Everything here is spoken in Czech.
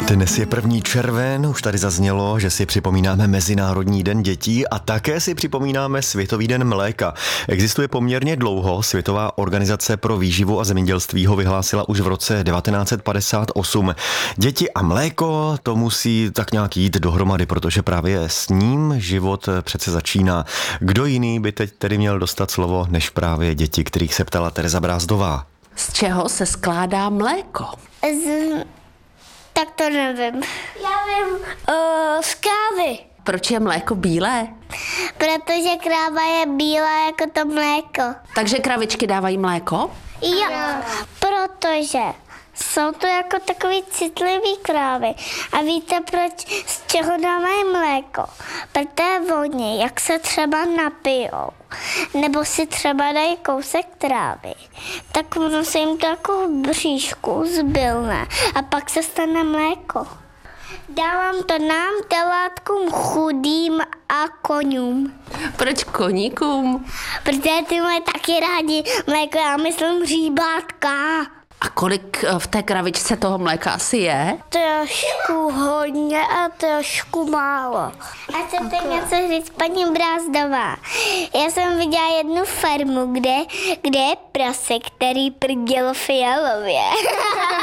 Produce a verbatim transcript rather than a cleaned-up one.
Dnes je první červen, už tady zaznělo, že si připomínáme Mezinárodní den dětí a také si připomínáme Světový den mléka. Existuje poměrně dlouho, Světová organizace pro výživu a zemědělství ho vyhlásila už v roce devatenáct set padesát osm. Děti a mléko, to musí tak nějak jít dohromady, protože právě s ním život přece začíná. Kdo jiný by teď tedy měl dostat slovo než právě děti, kterých se ptala Tereza Brázdová? Z čeho se skládá mléko? Z... Tak to nevím. Já vím, uh, z krávy. Proč je mléko bílé? Protože kráva je bílá jako to mléko. Takže kravičky dávají mléko? Jo, protože jsou to jako takový citlivý krávy. A víte, proč, z čeho dávají mléko? Protože oni, jak se třeba napijou, nebo si třeba dají kousek trávy, tak ono se jim to jako v bříšku zbylne a pak se stane mléko. Dávám to nám, telátkům, chudým a koňům. Proč koníkům? Protože ty mají taky rádi mléko, já myslím hříbátka. A kolik v té kravičce toho mléka asi je? Trošku hodně a trošku málo. A chcete něco říct, paní Brázdová? Já jsem viděla jednu farmu, kde, kde je prase, který prdělo fialově.